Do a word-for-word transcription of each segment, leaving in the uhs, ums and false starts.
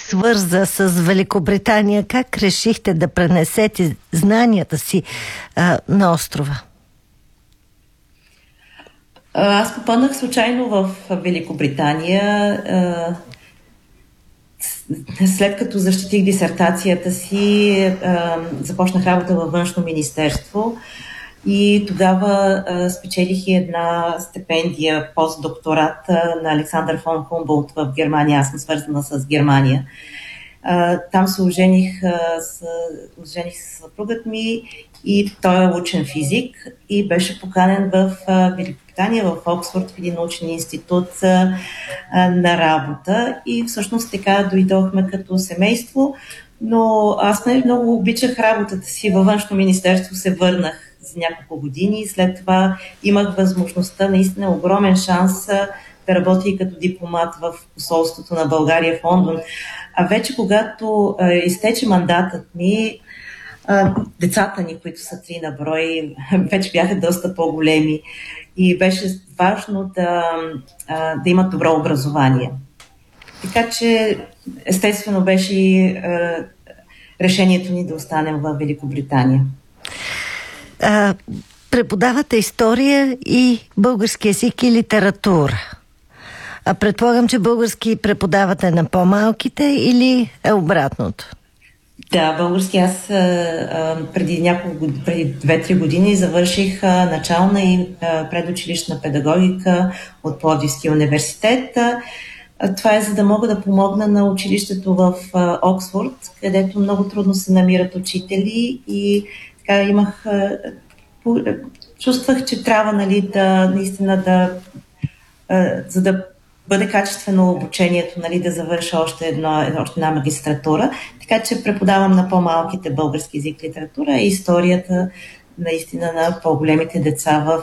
свърза с Великобритания? Как решихте да пренесете знанията си а, на острова? Аз попаднах случайно в Великобритания. След като защитих дисертацията си, започнах работа във Външно министерство и тогава спечелих и една стипендия, постдокторат на Александър фон Хумболт в Германия. Аз съм свързана с Германия. Там се ожених с, ожених с съпругът ми и той е учен физик и беше поканен в Великобритания, в Оксфорд, в един научен институт на работа и всъщност така дойдохме като семейство, но аз много обичах работата си във Външно министерство, се върнах за няколко години и след това имах възможността, наистина огромен шанс да работя и като дипломат в посолството на България в Лондон. А вече когато а, изтече мандатът ми, а, децата ни, които са три на брой, вече бяха доста по-големи и беше важно да, а, да имат добро образование. Така че естествено беше и а, решението ни да останем в Великобритания. А, преподавате история и български език и литература. А предполагам, че български преподавате на по-малките или е обратното? Да, български. Аз а, преди няколко, преди две-три години завърших а, начална и а, предучилищна педагогика от Пловдивския университет. А, това е за да мога да помогна на училището в а, Оксфорд, където много трудно се намират учители и така имах... А, по, чувствах, че трябва, нали, да наистина да... А, за да бъде качествено обучението, нали, да завърша още, едно, още една магистратура. Така че преподавам на по-малките български език, литература и историята наистина на по-големите деца в,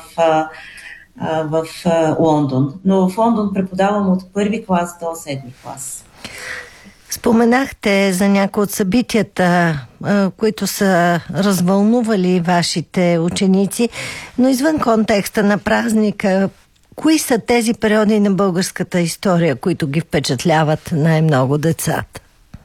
в, в Лондон. Но в Лондон преподавам от първи клас до седми клас. Споменахте за някои от събитията, които са развълнували вашите ученици, но извън контекста на празника, кои са тези периоди на българската история, които ги впечатляват най-много децата?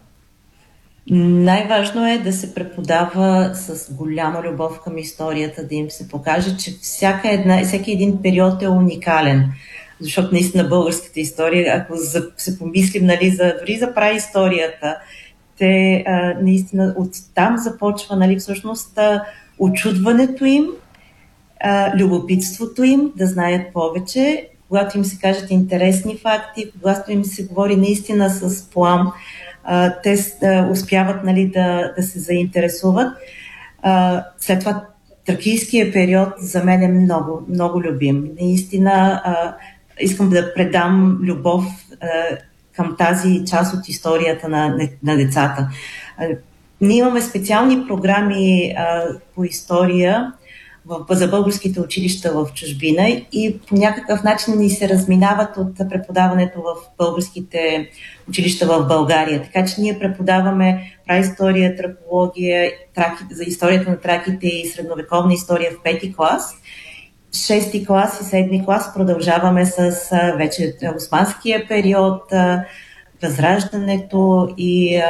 Най-важно е да се преподава с голяма любов към историята, да им се покаже, че всяка една, всеки един период е уникален. Защото наистина българската история, ако се помислим, нали, за, дори за праисторията, те а, наистина оттам започва, нали, всъщност а, учудването им, Uh, любопитството им да знаят повече, когато им се кажат интересни факти, когато им се говори наистина с плам, uh, те uh, успяват, нали, да, да се заинтересуват. Uh, след това тракийския период за мен е много, много любим. Наистина uh, искам да предам любов uh, към тази част от историята на, на децата. Uh, ние имаме специални програми uh, по история за българските училища в чужбина и по някакъв начин ни се разминават от преподаването в българските училища в България. Така че ние преподаваме праистория, тракология, траки, за историята на траките и средновековна история в пети клас. Шести клас и седми клас продължаваме с вече османския период, възраждането и,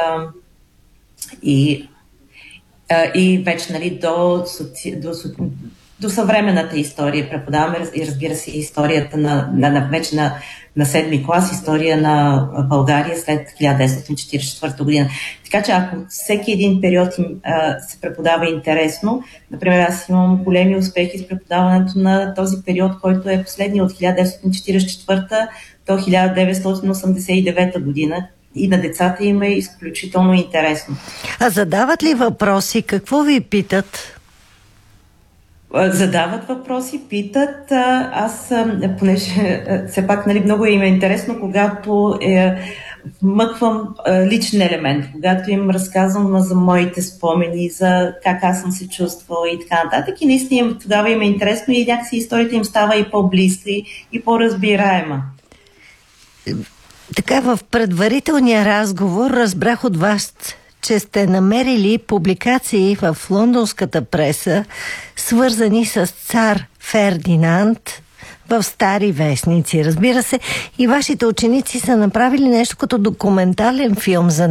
и и вече, нали, до, до, до съвременната история преподаваме и разбира се историята на, на, на вече на, на седми клас, история на България след хиляда деветстотин четиридесет и четвърта година. Така че ако всеки един период им, а, се преподава интересно, например аз имам големи успехи с преподаването на този период, който е последния от хиляда деветстотин четиридесет и четвърта до хиляда деветстотин осемдесет и девета година. И на децата им е изключително интересно. А задават ли въпроси? Какво ви питат? Задават въпроси, питат. Аз, понеже все пак, нали, много им е интересно, когато е, вмъквам е, личен елемент, когато им разказвам за моите спомени, за как аз съм се чувствала и така нататък. И наистина тогава им е интересно и някакси историята им става и по-близка и по-разбираема. Така, в предварителния разговор разбрах от вас, че сте намерили публикации в лондонската преса, свързани с цар Фердинанд в стари вестници. Разбира се, и вашите ученици са направили нещо като документален филм за